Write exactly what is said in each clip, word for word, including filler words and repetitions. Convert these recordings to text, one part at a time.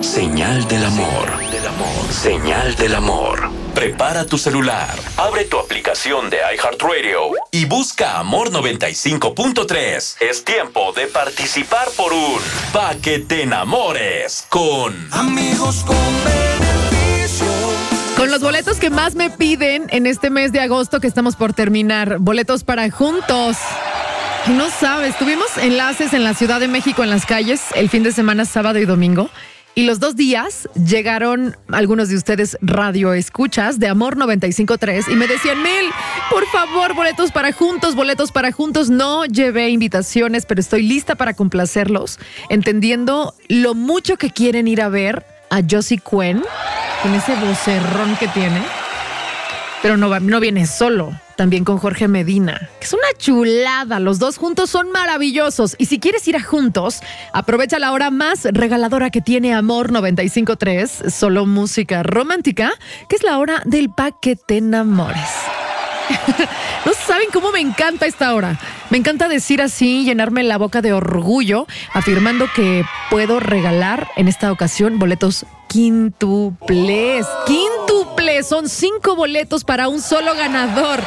Señal del amor. Señal del amor. Prepara tu celular, abre tu aplicación de iHeartRadio y busca Amor noventa y cinco punto tres. Es tiempo de participar por un Pa' que te enamores con Amigos con beneficio. Con los boletos que más me piden en este mes de agosto que estamos por terminar. Boletos para Juntos. No sabes, tuvimos enlaces en la Ciudad de México en las calles el fin de semana, sábado y domingo. Y los dos días llegaron algunos de ustedes radio escuchas de Amor noventa y cinco punto tres y me decían, Mel, por favor, boletos para Juntos, boletos para Juntos. No llevé invitaciones, pero estoy lista para complacerlos, entendiendo lo mucho que quieren ir a ver a Josie Cuen, con ese vocerrón que tiene. Pero no, va, no viene solo, también con Jorge Medina, que es una chulada. Los dos juntos son maravillosos. Y si quieres ir a Juntos, aprovecha la hora más regaladora que tiene Amor noventa y cinco punto tres, solo música romántica, que es la hora del Pa' que te enamores. No saben cómo me encanta esta hora. Me encanta decir así, llenarme la boca de orgullo, afirmando que puedo regalar en esta ocasión boletos quíntuples. Quíntuples, son cinco boletos para un solo ganador.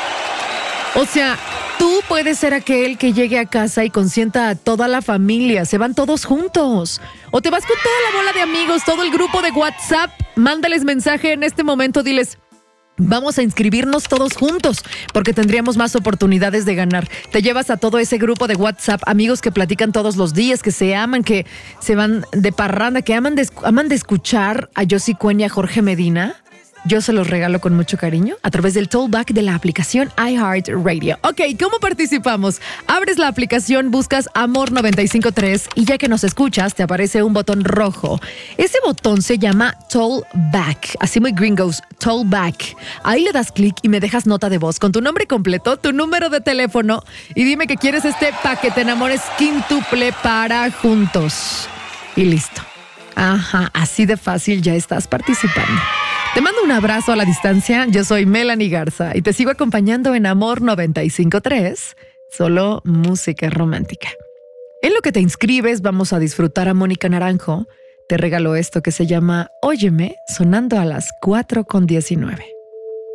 O sea, tú puedes ser aquel que llegue a casa y consienta a toda la familia. Se van todos juntos. O te vas con toda la bola de amigos, todo el grupo de WhatsApp. Mándales mensaje en este momento, diles: vamos a inscribirnos todos juntos, porque tendríamos más oportunidades de ganar. Te llevas a todo ese grupo de WhatsApp, amigos que platican todos los días, que se aman, que se van de parranda, que aman de, aman de escuchar a Josie Cuen y a Jorge Medina. Yo se los regalo con mucho cariño a través del tollback de la aplicación iHeartRadio. Ok, ¿cómo participamos? Abres la aplicación, buscas Amor noventa y cinco punto tres y ya que nos escuchas, te aparece un botón rojo. Ese botón se llama Tollback, así muy gringos, Tollback. Ahí le das clic y me dejas nota de voz con tu nombre completo, tu número de teléfono y dime que quieres este Pa' que te enamores quíntuple para Juntos. Y listo. Ajá, así de fácil ya estás participando. Te mando un abrazo a la distancia. Yo soy Melanie Garza y te sigo acompañando en Amor noventa y cinco punto tres, solo música romántica. En lo que te inscribes vamos a disfrutar a Mónica Naranjo. Te regalo esto que se llama Óyeme, sonando a las cuatro con diecinueve.